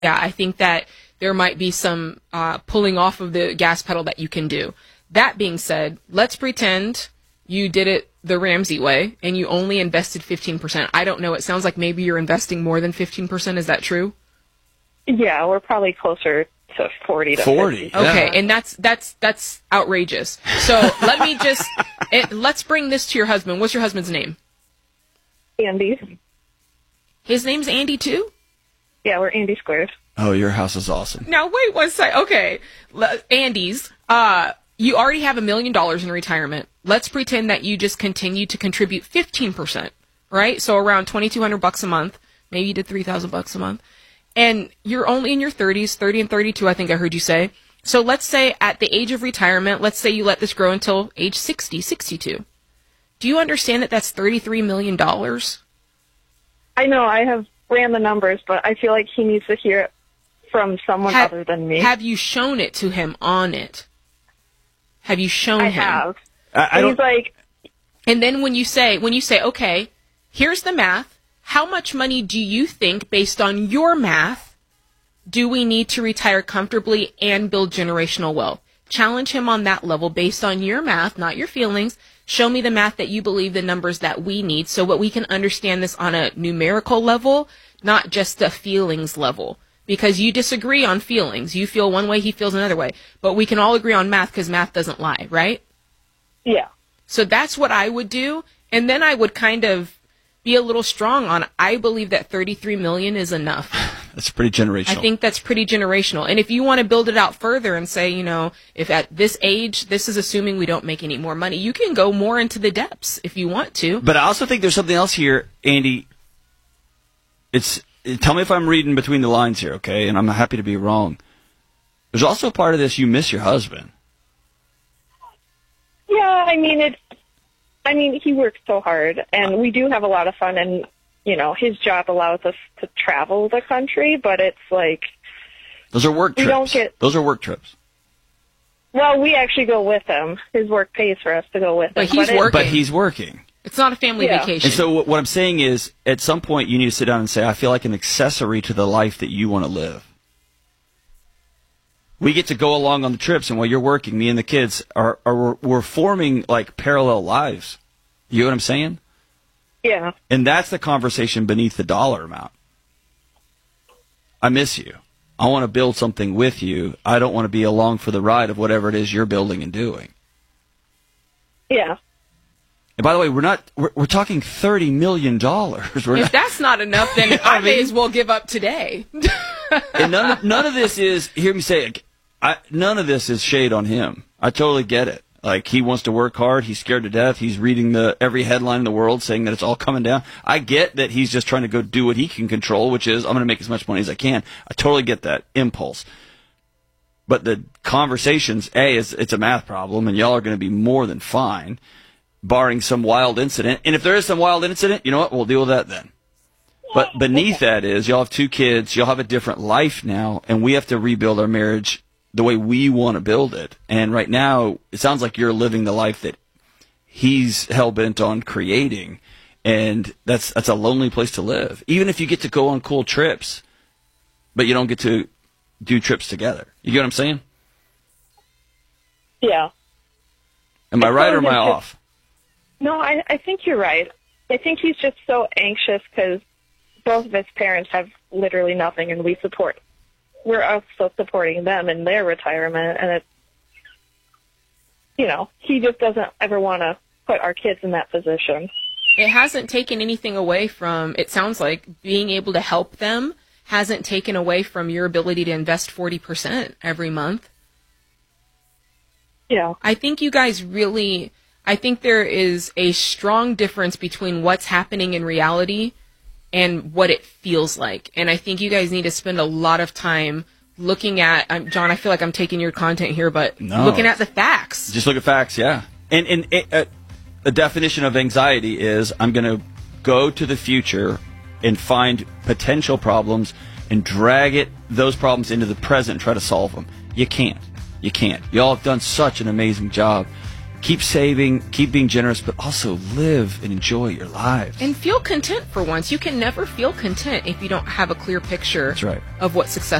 Yeah, I think that there might be some pulling off of the gas pedal that you can do. That being said, let's pretend you did it the Ramsey way and you only invested 15%. I don't know. It sounds like maybe you're investing more than 15%. Is that true? Yeah, we're probably closer to 40 to 40. 50. Okay, Yeah. and that's outrageous. So let's bring this to your husband. What's your husband's name? Andy. His name's Andy too? Yeah, we're Andy Squares. Oh, your house is awesome. Now wait one sec. Okay, Andy's. You already have $1 million in retirement. Let's pretend that you just continue to contribute 15%, right? So around $2,200 a month. Maybe you did $3,000 a month. And you're only in your 30s, 30 and 32, I think I heard you say. So let's say at the age of retirement, let's say you let this grow until age 60, 62. Do you understand that that's $33 million? I know, I have ran the numbers, but I feel like he needs to hear it from someone other than me. Have you shown it to him on it? Have you shown him? I have. I And don't. he's like, And then when you say, okay, here's the math. How much money do you think, based on your math, do we need to retire comfortably and build generational wealth? Challenge him on that level based on your math, not your feelings. Show me the math that you believe, the numbers that we need, so that we can understand this on a numerical level, not just a feelings level. Because you disagree on feelings. You feel one way, he feels another way. But we can all agree on math because math doesn't lie, right? yeah. So that's what I would do. And then I would kind of be a little strong on, I believe that 33 million is enough. That's pretty generational. I think that's pretty generational. And if you want to build it out further and say, if at this age, this is assuming we don't make any more money, you can go more into the depths if you want to. But I also think there's something else here, Andy. Tell me if I'm reading between the lines here, okay? And I'm happy to be wrong. There's also a part of this, you miss your husband. Yeah, I mean, he works so hard, and we do have a lot of fun, and, his job allows us to travel the country, but it's like, Those are work trips. Those are work trips. well, we actually go with him. His work pays for us to go with him. But he's working. But he's working. It's not a family vacation. And so what I'm saying is, at some point, you need to sit down and say, I feel like an accessory to the life that you want to live. We get to go along on the trips, and while you're working, me and the kids we're forming like parallel lives. You know what I'm saying? Yeah. And that's the conversation beneath the dollar amount. I miss you. I want to build something with you. I don't want to be along for the ride of whatever it is you're building and doing. Yeah. And by the way, we're talking $30 million. If that's not enough, then I may as well give up today. And none of this is, hear me say it, none of this is shade on him. I totally get it. Like, he wants to work hard. He's scared to death. He's reading every headline in the world saying that it's all coming down. I get that he's just trying to go do what he can control, which is, I'm going to make as much money as I can. I totally get that impulse. But the conversations, it's a math problem, and y'all are going to be more than fine, barring some wild incident. And if there is some wild incident, you know what? We'll deal with that then. But beneath that is, y'all have 2 kids, y'all have a different life now, and we have to rebuild our marriage the way we want to build it. And right now, it sounds like you're living the life that he's hell-bent on creating, and that's a lonely place to live. Even if you get to go on cool trips, but you don't get to do trips together. You get what I'm saying? Yeah. Am I right or am I off? No, I think you're right. I think he's just so anxious because both of his parents have literally nothing, and we're also supporting them in their retirement, and it's, he just doesn't ever want to put our kids in that position. It hasn't taken anything away from, it sounds like, being able to help them hasn't taken away from your ability to invest 40% every month. Yeah. I think you guys really, I think there is a strong difference between what's happening in reality and what it feels like. And I think you guys need to spend a lot of time looking at, John, I feel like I'm taking your content here, but looking at the facts. Just look at facts, yeah. And a definition of anxiety is, I'm going to go to the future and find potential problems and drag those problems into the present and try to solve them. You can't. Y'all have done such an amazing job. keep saving, keep being generous, but also live and enjoy your lives. And feel content for once. You can never feel content if you don't have a clear picture That's right. of what success